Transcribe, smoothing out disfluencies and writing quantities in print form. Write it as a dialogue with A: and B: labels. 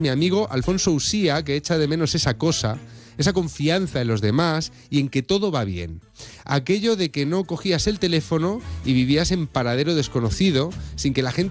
A: mi amigo Alfonso Usía, que echa de menos esa cosa, esa confianza en los demás y en que todo va bien. Aquello de que no cogías el teléfono y vivías en paradero desconocido sin que la gente